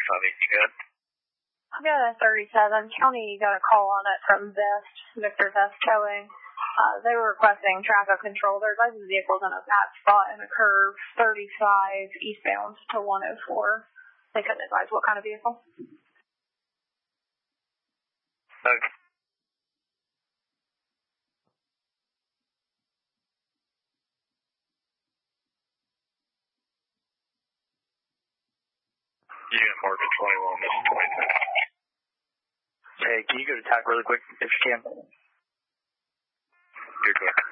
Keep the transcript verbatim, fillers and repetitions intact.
County, you good? I've got a thirty-seven. County got a call on it from Vest, Victor Vest Towing. Uh, they were requesting traffic control. Their guys' vehicles in a bad spot in a curve, thirty-five eastbound to one oh four. They couldn't advise what kind of vehicle. Okay. Unit Morgan twenty-one, this is twenty-two. Hey, can you go to T A C really quick, if you can? You're good.